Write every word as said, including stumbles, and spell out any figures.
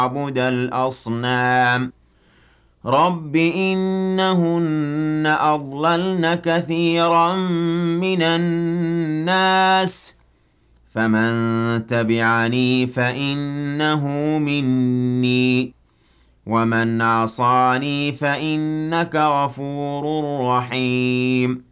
يعبد الأصنام رب إنهن أضللن كثيرا من الناس فمن تبعني فإنه مني ومن عصاني فإنك غفور رحيم